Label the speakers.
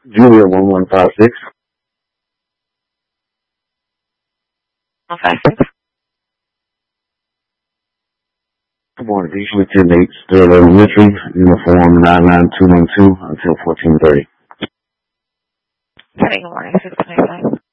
Speaker 1: Julia 1156.
Speaker 2: 156.
Speaker 1: Good morning, Beach with 10-8, still elementary, uniform 99212 until 14:30.
Speaker 2: Good morning, 625.